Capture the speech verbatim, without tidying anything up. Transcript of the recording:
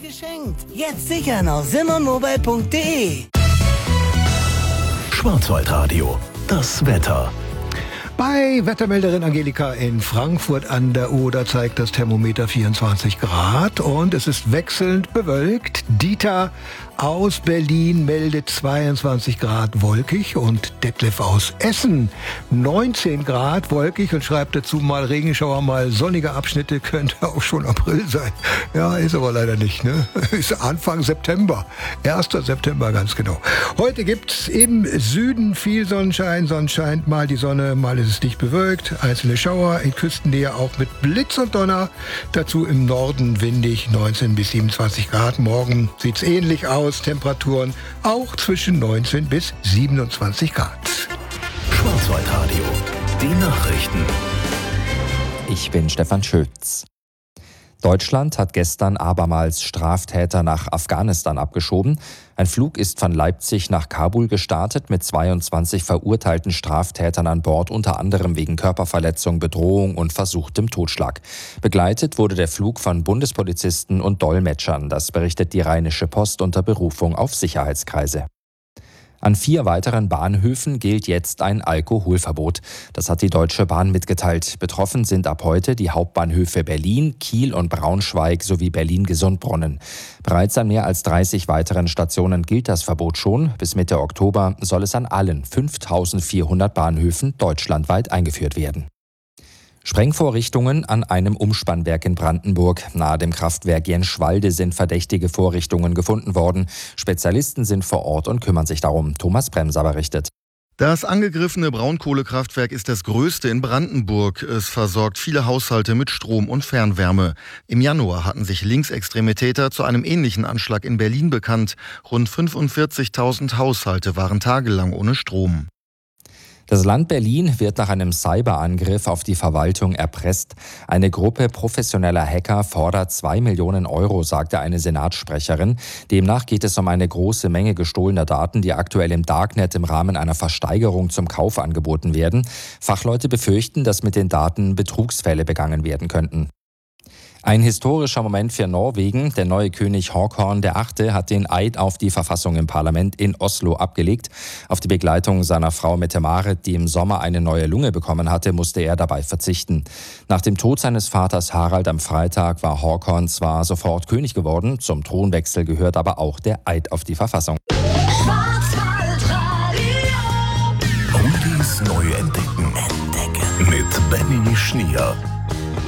geschenkt. Jetzt sichern auf simmonmobile punkt de. Schwarzwaldradio, das Wetter. Bei Wettermelderin Angelika in Frankfurt an der Oder zeigt das Thermometer vierundzwanzig Grad und es ist wechselnd bewölkt. Dieter aus Berlin meldet zweiundzwanzig Grad wolkig und Detlef aus Essen neunzehn Grad wolkig und schreibt dazu mal Regenschauer, mal sonnige Abschnitte, könnte auch schon April sein. Ja, ist aber leider nicht, ne? Ist Anfang September, erster September ganz genau. Heute gibt's im Süden viel Sonnenschein, Sonnenschein, mal die Sonne, mal ist es dicht bewölkt, einzelne Schauer, in Küstennähe auch mit Blitz und Donner, dazu im Norden windig, neunzehn bis siebenundzwanzig Grad. Morgen sieht's ähnlich aus. Temperaturen auch zwischen neunzehn bis siebenundzwanzig Grad. Schwarzwaldradio, die Nachrichten. Ich bin Stefan Schütz. Deutschland hat gestern abermals Straftäter nach Afghanistan abgeschoben. Ein Flug ist von Leipzig nach Kabul gestartet mit zweiundzwanzig verurteilten Straftätern an Bord, unter anderem wegen Körperverletzung, Bedrohung und versuchtem Totschlag. Begleitet wurde der Flug von Bundespolizisten und Dolmetschern. Das berichtet die Rheinische Post unter Berufung auf Sicherheitskreise. An vier weiteren Bahnhöfen gilt jetzt ein Alkoholverbot. Das hat die Deutsche Bahn mitgeteilt. Betroffen sind ab heute die Hauptbahnhöfe Berlin, Kiel und Braunschweig sowie Berlin-Gesundbrunnen. Bereits an mehr als dreißig weiteren Stationen gilt das Verbot schon. Bis Mitte Oktober soll es an allen fünftausendvierhundert Bahnhöfen deutschlandweit eingeführt werden. Sprengvorrichtungen an einem Umspannwerk in Brandenburg. Nahe dem Kraftwerk Jenschwalde sind verdächtige Vorrichtungen gefunden worden. Spezialisten sind vor Ort und kümmern sich darum. Thomas Bremser berichtet. Das angegriffene Braunkohlekraftwerk ist das größte in Brandenburg. Es versorgt viele Haushalte mit Strom und Fernwärme. Im Januar hatten sich linksextreme Täter zu einem ähnlichen Anschlag in Berlin bekannt. Rund fünfundvierzigtausend Haushalte waren tagelang ohne Strom. Das Land Berlin wird nach einem Cyberangriff auf die Verwaltung erpresst. Eine Gruppe professioneller Hacker fordert zwei Millionen Euro, sagte eine Senatssprecherin. Demnach geht es um eine große Menge gestohlener Daten, die aktuell im Darknet im Rahmen einer Versteigerung zum Kauf angeboten werden. Fachleute befürchten, dass mit den Daten Betrugsfälle begangen werden könnten. Ein historischer Moment für Norwegen. Der neue König Håkon der Achte hat den Eid auf die Verfassung im Parlament in Oslo abgelegt. Auf die Begleitung seiner Frau Mette-Marit, die im Sommer eine neue Lunge bekommen hatte, musste er dabei verzichten. Nach dem Tod seines Vaters Harald am Freitag war Håkon zwar sofort König geworden, zum Thronwechsel gehört aber auch der Eid auf die Verfassung. Rudis neu entdecken. Entdecken. Mit Benny Schnier.